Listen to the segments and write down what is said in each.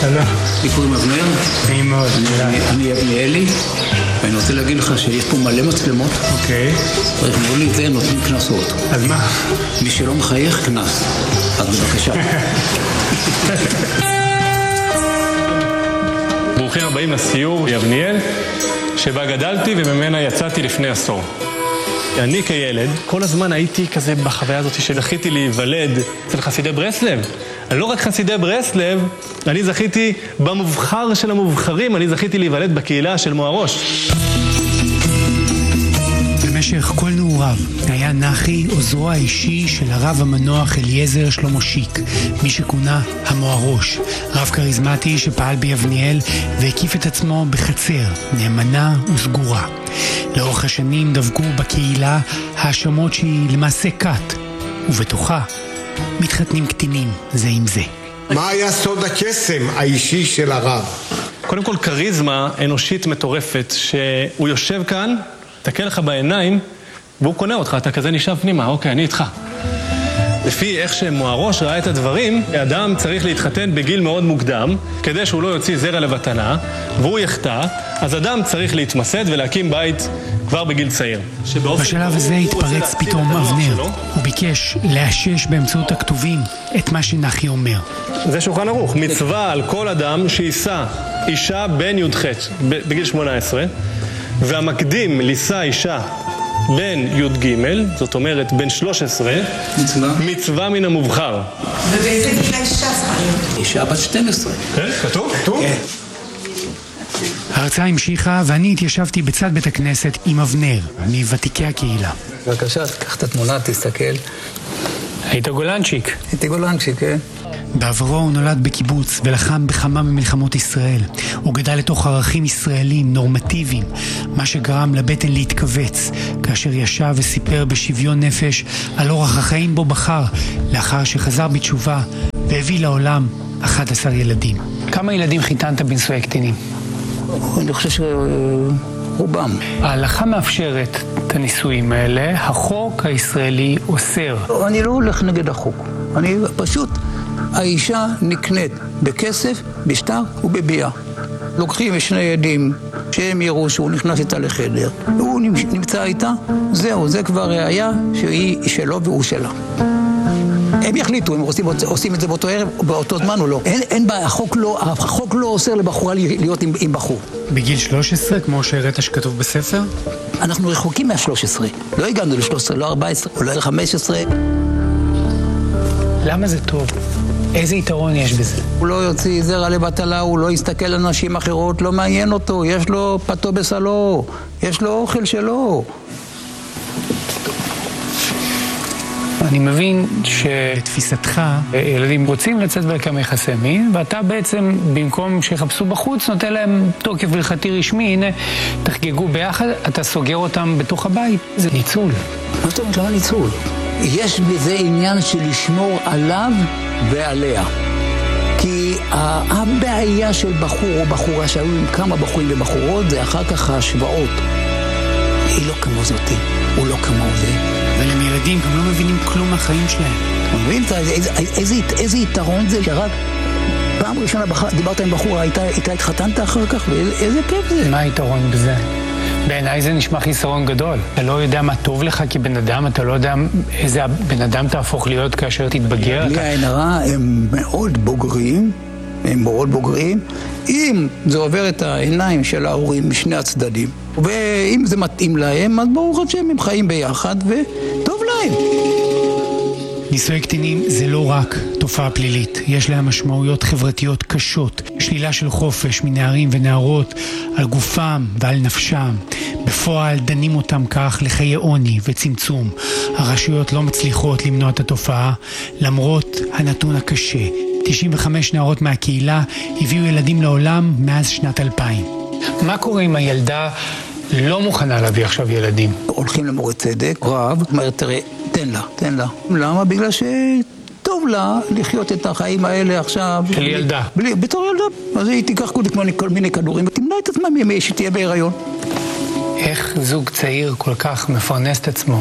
שלום. לי קוראים אבנר. נעים מאוד. אני אבניאלי, ואני רוצה להגיד לך שיש פה מלא מצלמות. אוקיי. אמרו לי את זה, נותנים קנסות. אז מה? מי שלא מחייך, קנס. אז בבקשה. ברוכים הבאים לסיור יבניאל, שבה גדלתי וממנה יצאתי לפני עשור. אני כילד, כל הזמן הייתי כזה בחוויה הזאת שזכיתי להיוולד אצל חסידי ברסלב. אני לא רק חסידי ברסלב, אני זכיתי במובחר של המובחרים, אני זכיתי להיוולד בקהילה של מוהראש. במשך כל נעוריו היה נחי עוזרו האישי של הרב המנוח אליעזר שלמה שיק, מי שכונה המוהראש, רב כריזמטי שפעל ביבניאל והקיף את עצמו בחצר, נאמנה וסגורה. לאורך השנים דבקו בקהילה האשמות שהיא למעשה כת, ובתוכה מתחתנים קטינים זה עם זה. מה היה סוד הקסם האישי של הרב? קודם כל כריזמה אנושית מטורפת, שהוא יושב כאן, תקל לך בעיניים, והוא קונה אותך, אתה כזה נשאב פנימה, אוקיי, אני איתך. לפי איך שמוהראש ראה את הדברים, אדם צריך להתחתן בגיל מאוד מוקדם, כדי שהוא לא יוציא זרע לבטלה, והוא יחטא, אז אדם צריך להתמסד ולהקים בית כבר בגיל צעיר. בשלב הזה התפרץ פתאום אבנר. הוא ביקש לאשש באמצעות הכתובים את מה שנחי אומר. זה שולחן ערוך, מצווה על כל אדם שיישא אישה בן י"ח בגיל 18, והמקדים לישא אישה בן י"ג, זאת אומרת בן 13, מצווה מן המובחר. ובאיזה גיל האישה צריכה להיות? אישה בת 12. כן, כתוב? כן. ההרצאה המשיכה ואני התיישבתי בצד בית הכנסת עם אבנר, מוותיקי הקהילה. בבקשה, תקח את התמונה, תסתכל. היית גולנצ'יק. הייתי גולנצ'יק, כן. בעברו הוא נולד בקיבוץ ולחם בכמה ממלחמות ישראל. הוא גדל לתוך ערכים ישראלים, נורמטיביים, מה שגרם לבטן להתכווץ, כאשר ישב וסיפר בשוויון נפש על אורח החיים בו בחר, לאחר שחזר בתשובה והביא לעולם 11 ילדים. כמה ילדים חיתנת בנישואי קטינים? אני חושב שרובם. ההלכה מאפשרת את הנישואים האלה, החוק הישראלי אוסר. אני לא הולך נגד החוק. אני פשוט, האישה נקנית בכסף, בשטר ובביאה. לוקחים שני עדים שהם יראו שהוא נכנס איתה לחדר, והוא נמצא איתה, זהו, זה כבר ראיה שהיא שלו והוא שלה. הם יחליטו אם עושים את זה באותו ערב או באותו זמן או לא. אין בעיה, החוק לא אוסר לבחורה להיות עם בחור. בגיל 13, כמו שהראית שכתוב בספר? אנחנו רחוקים מה-13. לא הגענו ל-13, לא 14, או לא 15. למה זה טוב? איזה יתרון יש בזה? הוא לא יוציא זרע לבטלה, הוא לא יסתכל על נשים אחרות, לא מעניין אותו, יש לו פתו בסלו, יש לו אוכל שלו. אני מבין שלתפיסתך, ילדים רוצים לצאת ולקיים יחסי מין, ואתה בעצם, במקום שיחפשו בחוץ, נותן להם תוקף הלכתי רשמי, הנה, תחגגו ביחד, אתה סוגר אותם בתוך הבית. זה ניצול. מה זאת אומרת? לא ניצול. יש בזה עניין של לשמור עליו ועליה. כי הבעיה של בחור או בחורה שהיו עם כמה בחורים ובחורות, זה אחר כך ההשוואות. היא לא כמו זאתי, הוא לא כמו זה. אבל הם ילדים, גם לא מבינים כלום מהחיים שלהם. אתה מבין? איזה יתרון זה שרק פעם ראשונה דיברת עם בחורה, איתה התחתנת אחר כך, ואיזה כיף זה. מה היתרון בזה? בעיניי זה נשמע חיסרון גדול. אתה לא יודע מה טוב לך כבן אדם, אתה לא יודע איזה בן אדם תהפוך להיות כאשר תתבגר. בלי עין הרע הם מאוד בוגרים, אם זה עובר את העיניים של ההורים משני הצדדים, ואם זה מתאים להם, אז ברוך השם הם חיים ביחד וטוב להם. נישואי קטינים זה לא רק תופעה פלילית, יש להם משמעויות חברתיות קשות, שלילה של חופש מנערים ונערות על גופם ועל נפשם. בפועל דנים אותם כך לחיי עוני וצמצום. הרשויות לא מצליחות למנוע את התופעה, למרות הנתון הקשה. 95 נערות מהקהילה הביאו ילדים לעולם מאז שנת 2000. מה קורה אם הילדה לא מוכנה להביא עכשיו ילדים? הולכים למורה צדק, רב, אומר, תראה, תן לה. למה? בגלל שטוב לה לחיות את החיים האלה עכשיו. של ילדה. בתור ילדה. אז היא תיקח כל מיני כדורים ותמנע את עצמה ממי שתהיה בהיריון. איך זוג צעיר כל כך מפרנס את עצמו?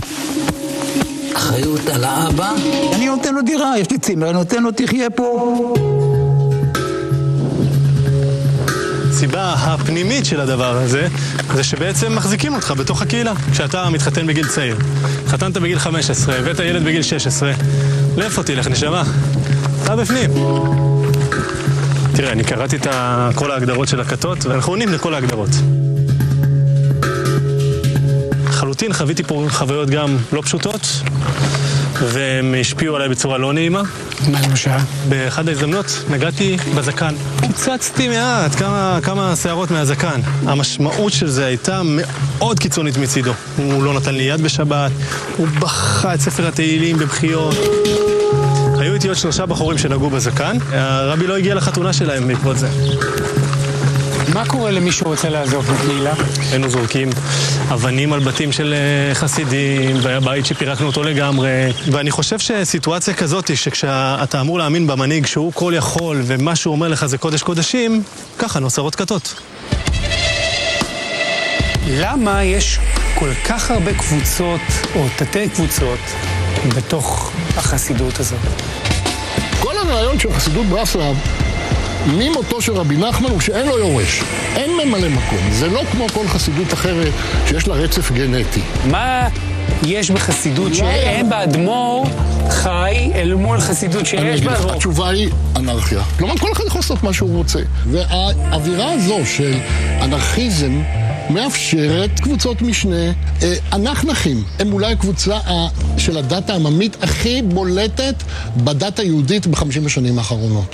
אחריות על האבא. אני נותן לו דירה, יש לי צימר, אני נותן לו תחיה פה. הסיבה הפנימית של הדבר הזה, זה שבעצם מחזיקים אותך בתוך הקהילה. כשאתה מתחתן בגיל צעיר, חתנת בגיל 15, הבאת ילד בגיל 16, לאיפה תלך, נשמה? אתה בפנים. תראה, אני קראתי את כל ההגדרות של הכתות, ואנחנו עונים לכל ההגדרות. חלוטין חוויתי פה חוויות גם לא פשוטות, והם השפיעו עליי בצורה לא נעימה. מה למשל? באחד ההזדמנות נגעתי בזקן. קיצצתי מעט, כמה שערות מהזקן. המשמעות של זה הייתה מאוד קיצונית מצידו. הוא לא נתן לי יד בשבת, הוא בכה את ספר התהילים בבחיות. היו איתי עוד 3 בחורים שנגעו בזקן. הרבי לא הגיע לחתונה שלהם בעקבות זה. מה קורה למי שרוצה לעזוב לקהילה? היינו זורקים אבנים על בתים של חסידים, והיה בית שפירקנו אותו לגמרי. ואני חושב שסיטואציה כזאת, שכשאתה אמור להאמין במנהיג שהוא כל יכול, ומה שהוא אומר לך זה קודש קודשים, ככה נוצרות כתות. למה יש כל כך הרבה קבוצות או תתי קבוצות בתוך החסידות הזאת? כל הרעיון של חסידות ברסלב ממותו של רבי נחמן הוא שאין לו יורש, אין ממלא מקום. זה לא כמו כל חסידות אחרת שיש לה רצף גנטי. מה יש בחסידות שאין באדמו"ר חי אל מול חסידות שיש באדמו"ר? התשובה היא אנרכיה. כלומר, כל אחד יכול לעשות מה שהוא רוצה. והאווירה הזו של אנרכיזם מאפשרת קבוצות משנה. אנחנחים הם אולי הקבוצה של הדת העממית הכי בולטת בדת היהודית ב50 השנים האחרונות.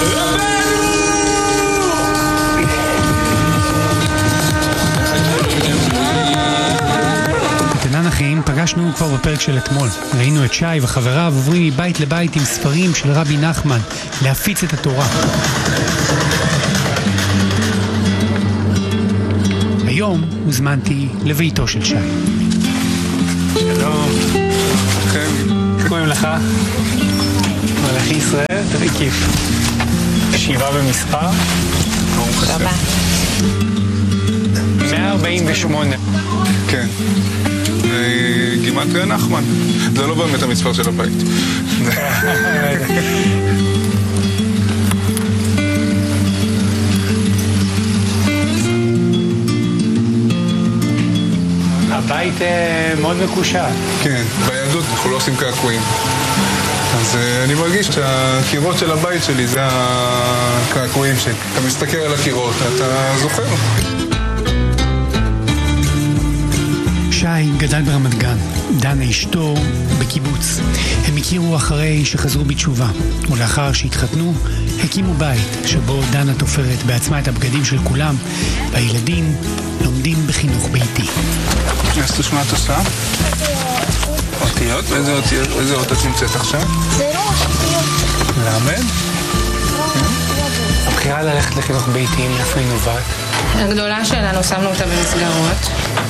אחים פגשנו כבר בפרק של אתמול. ראינו את שי וחבריו עוברים מבית לבית עם ספרים של רבי נחמן להפיץ את התורה. היום הוזמנתי לביתו של שי. שלום. איך קוראים לך? מלאכי ישראל, תביא כיף. 7 במספר. רבה. 148. כן. גימטריה נחמן. זה לא באמת המספר של הבית. הבית מאוד מקושר. כן, בילדות אנחנו לא עושים קעקועים. אז אני מרגיש שהקירות של הבית שלי זה הקעקועים שלי. אתה מסתכל על הקירות, אתה זוכר. שי גדל ברמת גן, דנה אשתו בקיבוץ. הם הכירו אחרי שחזרו בתשובה, ולאחר שהתחתנו, הקימו בית שבו דנה תופרת בעצמה את הבגדים של כולם, והילדים לומדים בחינוך ביתי. אז תשמע את עושה? אותיות? איזה אות את נמצאת עכשיו? זה לא אותיות. למד? הבחירה ללכת לחינוך ביתי, מאיפה היא נובעת? הגדולה שלנו, שמנו אותה במסגרות.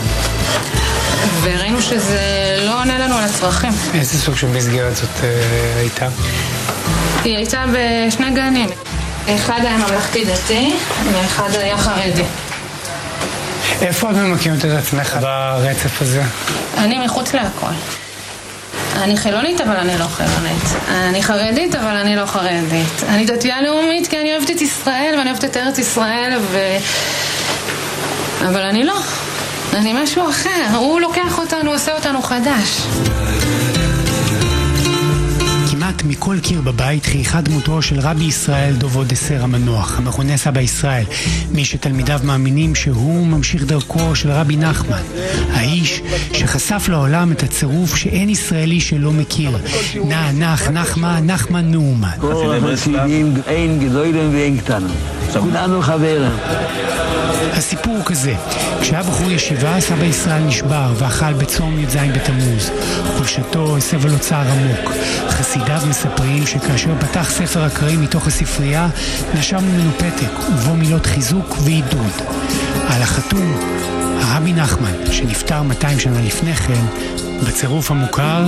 וראינו שזה לא עונה לנו על הצרכים. איזה סוג של מסגרת זאת הייתה? היא הייתה בשני גנים. אחד היה ממלכתי דתי, ואחד היה חרדי. איפה את ממקמת את עצמך ברצף הזה? אני מחוץ להכל. אני חילונית, אבל אני לא חילונית. אני חרדית, אבל אני לא חרדית. אני דתייה לאומית, כי אני אוהבת את ישראל, ואני אוהבת את ארץ ישראל, אבל אני לא. אני משהו אחר, הוא לוקח אותנו, עושה אותנו חדש. כמעט מכל קיר בבית חייכה דמותו של רבי ישראל דובו דסר המנוח, המכונה סבא ישראל, מי שתלמידיו מאמינים שהוא ממשיך דרכו של רבי נחמן, האיש שחשף לעולם את הצירוף שאין ישראלי שלא מכיר, נח, נחמן, נחמן נאומן. כל החסידים אין גדולים ואין קטנים, כולנו חברים. הסיפור הוא כזה, כשהיה בחור ישיבה, סבא ישראל נשבר ואכל בצום י"ז בתמוז. חולשתו הסב לו צער עמוק. חסידיו מספרים שכאשר פתח ספר הקראים מתוך הספרייה, נשם ממנו פתק ובו מילות חיזוק ועידוד. על החתום, הרבי נחמן, שנפטר 200 שנה לפני כן, בצירוף המוכר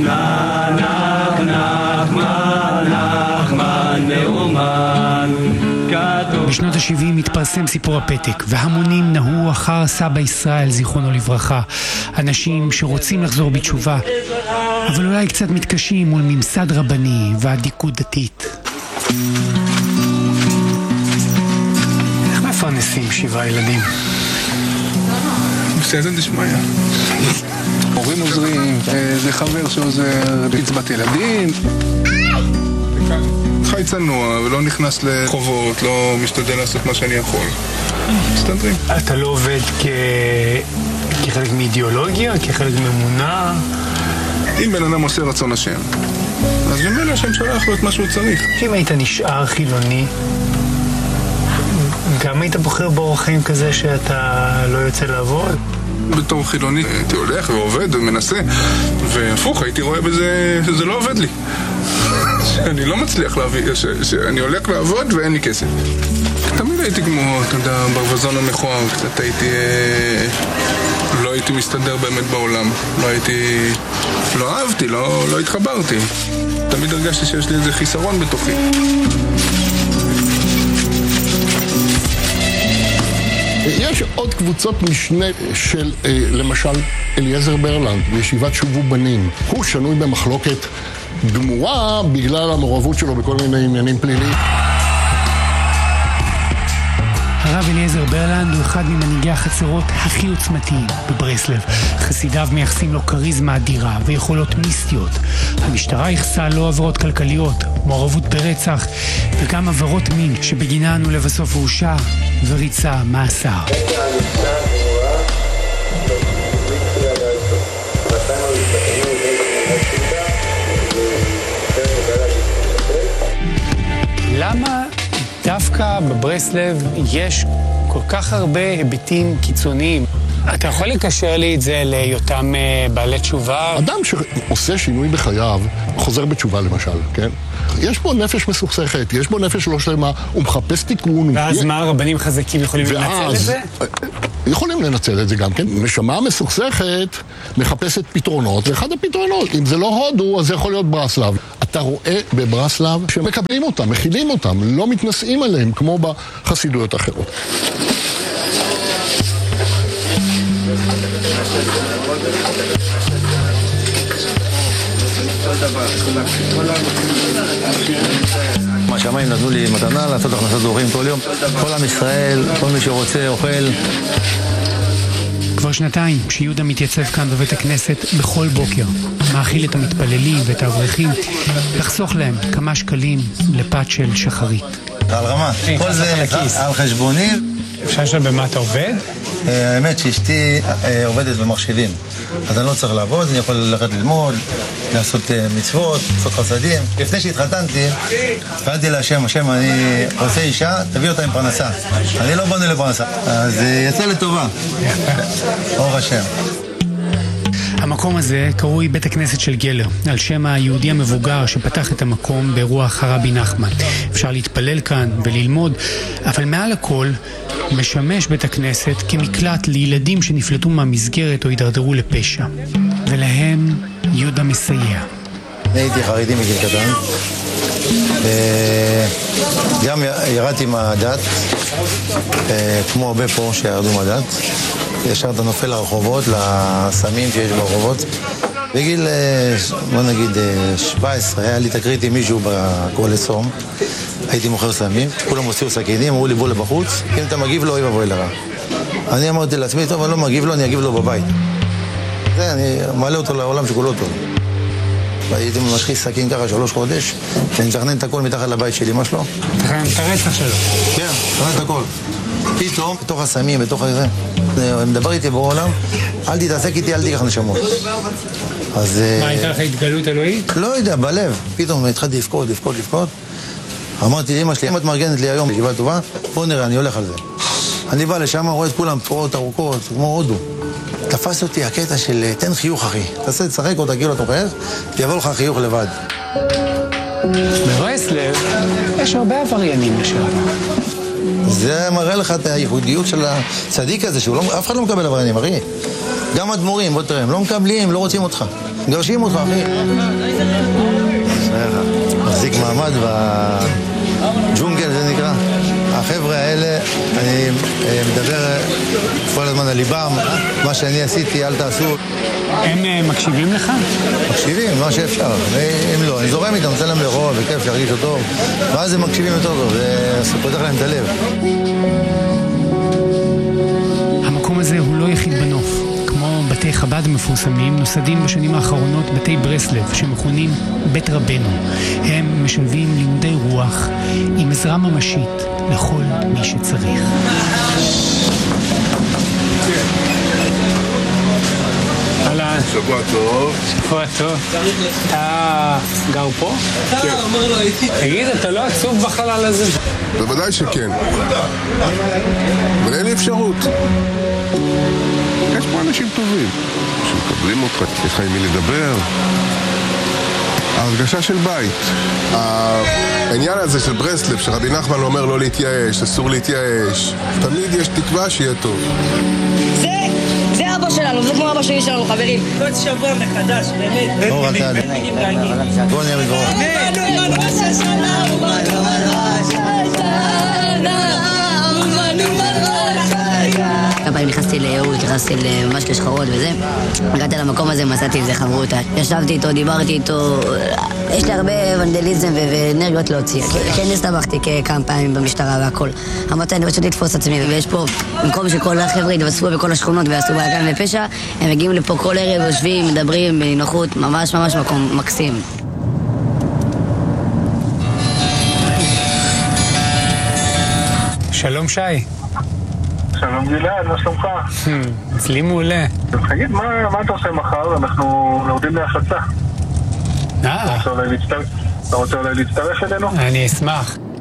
בשנות ה-70 התפרסם סיפור הפתק, והמונים נהו אחר סבא ישראל, זיכרונו לברכה. אנשים שרוצים לחזור בתשובה, אבל אולי קצת מתקשים מול ממסד רבני ועדיקות דתית. איך מפרנסים 7 ילדים? בסדר דשמיא. הורים עוזרים, זה חבר שעוזר, קצבת ילדים. חי צנוע ולא נכנס לחובות, לא משתדל לעשות מה שאני יכול. מסתדרים. אתה לא עובד כחלק מאידיאולוגיה, כחלק מאמונה? אם בן אדם עושה רצון השם, אז במילא השם שולח לו את מה שהוא צריך. אם היית נשאר חילוני, גם היית בוחר באורח חיים כזה שאתה לא יוצא לעבוד? בתור חילוני הייתי הולך ועובד ומנסה, והפוך, הייתי רואה בזה שזה לא עובד לי. שאני לא מצליח להביא, שאני הולך לעבוד ואין לי כסף. תמיד הייתי כמו, אתה יודע, ברווזון המכוער, קצת הייתי... לא הייתי מסתדר באמת בעולם. לא אהבתי, לא התחברתי. תמיד הרגשתי שיש לי איזה חיסרון בתוכי. יש עוד קבוצות משנה של, למשל, אליעזר ברלנד, בישיבת שובו בנים. הוא שנוי במחלוקת גמורה בגלל המעורבות שלו בכל מיני עניינים פליליים. הרב אליעזר ברלנד הוא אחד ממנהיגי החצרות הכי עוצמתיים בברסלב. חסידיו מייחסים לו כריזמה אדירה ויכולות מיסטיות. המשטרה ייחסה לו עבירות כלכליות, מעורבות ברצח וגם עבירות מין שבגינן הוא לבסוף הורשע וריצה מאסר. למה דווקא בברסלב יש כל כך הרבה היבטים קיצוניים? אתה יכול לקשר לי את זה להיותם בעלי תשובה? אדם שעושה שינוי בחייו, חוזר בתשובה למשל, כן? יש בו נפש מסוכסכת, יש בו נפש לא שלמה, הוא מחפש תיקון. ואז מה, הרבנים חזקים יכולים לנצל את זה? יכולים לנצל את זה גם, כן? נשמה מסוכסכת מחפשת פתרונות, ואחד הפתרונות, אם זה לא הודו, אז זה יכול להיות ברסלב. אתה רואה בברסלב שמקבלים אותם, מכילים אותם, לא מתנשאים עליהם כמו בחסידויות אחרות. השמיים נתנו לי מתנה לעשות הכנסת זוכרים כל יום. כל עם ישראל, כל מי שרוצה, אוכל. כבר שנתיים שיהודה מתייצב כאן בבית הכנסת בכל בוקר, מאכיל את המתפללים ואת האברכים, לחסוך להם כמה שקלים לפת של שחרית. על רמה. כל זה על חשבוני. אפשר לשאול במה אתה עובד? האמת שאשתי עובדת במחשבים, אז אני לא צריך לעבוד, אני יכול ללכת ללמוד, לעשות מצוות, לעשות חסדים. לפני שהתחתנתי, התפללתי להשם, השם, אני עושה אישה, תביא אותה עם פרנסה. אני לא בונה לפרנסה, אז יצא לטובה. אור השם. המקום הזה קרוי בית הכנסת של גלר, על שם היהודי המבוגר שפתח את המקום ברוח הרבי נחמן. אפשר להתפלל כאן וללמוד, אבל מעל הכל משמש בית הכנסת כמקלט לילדים שנפלטו מהמסגרת או הידרדרו לפשע. ולהם יהודה מסייע. אני הייתי חרדי מגיל קטן, גם ירדתי מהדת, כמו הרבה פה שירדו מהדת. ישר אתה נופל לרחובות, לסמים שיש ברחובות. בגיל, בוא נגיד, 17, היה לי תקרית עם מישהו בכל אסום. הייתי מוכר סמים, כולם הוציאו סכינים, אמרו לי בוא לבחוץ, אם אתה מגיב לו, אוי ובואי לרע. אני אמרתי לעצמי, טוב, אני לא מגיב לו, אני אגיב לו בבית. זה, אני מעלה אותו לעולם שכולו טוב. והייתי משחיס סכין ככה 3 חודש, אני מתכנן את הכל מתחת לבית של אמא שלו. תכנן את הרצח שלו. כן, מתכנן את הכל. פתאום, בתוך הסמים, בתוך הזה, אני מדבר איתי בעולם, אל תתעסק איתי, אל תיקח נשמות. אז... מה, הייתה לך התגלות אלוהית? לא יודע, בלב. פתאום התחלתי לבכות. אמרתי לאמא שלי, אם את מארגנת לי היום ישיבה טובה, בוא נראה, אני הולך על זה. אני בא לשם, רואה את כולם פרועות ארוכות, כמו הודו. תפס אותי הקטע של תן חיוך אחי. תעשה, תשחק אותה, כאילו אתה מחייך, יבוא לך חיוך לבד. בברסלב יש הרבה עבריינים לשם. זה מראה לך את הייחודיות של הצדיק הזה, אף אחד לא מקבל עבריינים, אחי. גם הדמורים, בוא תראה, הם לא מקבלים, לא רוצים אותך. גרשים אותך, אחי. מחזיק מעמד בג'ונגל, זה נקרא. החבר'ה האלה, אני מדבר כל הזמן על ליבם, מה שאני עשיתי, אל תעשו. הם מקשיבים לך? מקשיבים, מה שאפשר. אם לא, אני זורם איתם, נותן להם לרוב, וכיף, שירגישו טוב. ואז הם מקשיבים יותר טוב, זה פותח להם את הלב. הזה הוא לא יחיד בנוף. כמו בתי חב"ד מפורסמים, נוסדים בשנים האחרונות בתי ברסלב, שמכונים בית רבנו. הם משלבים לימודי רוח עם עזרה ממשית לכל מי שצריך. אהלן. שבוע טוב. שבוע טוב. אתה גר פה? כן. תגיד, אתה לא עצוב בחלל הזה? בוודאי שכן. אבל אין לי אפשרות. יש פה אנשים טובים שמקבלים אותך, יש לך עם מי לדבר. ההרגשה של בית. העניין הזה של ברסלב, שרבי נחמן אומר לא להתייאש, אסור להתייאש. תמיד יש תקווה שיהיה טוב. זה אבא שלנו, זה כמו אבא שלי שלנו, חברים. כל שבוע מחדש, באמת. בואו אתה, בואו נהיה בדברו. כמה פעמים נכנסתי לייעוד, נכנסתי ממש לשחרות וזה. הגעתי למקום הזה, מצאתי איזה חברותה. ישבתי איתו, דיברתי איתו. יש לי הרבה ונדליזם ואנרגיות להוציא. כן, הסתבכתי כמה פעמים במשטרה והכל. אמרתי, אני פשוט לתפוס עצמי. ויש פה, במקום שכל החבר'ה יתווספו בכל השכונות ויעשו בלגן ופשע, הם מגיעים לפה כל ערב, יושבים, מדברים, בנוחות, ממש ממש מקום מקסים. שלום שי. שלום גלעד, מה שלומך? אצלי מעולה. תגיד, מה אתה עושה מחר? אנחנו יורדים להפצה. אתה רוצה אולי להצטרף אלינו? אני אשמח.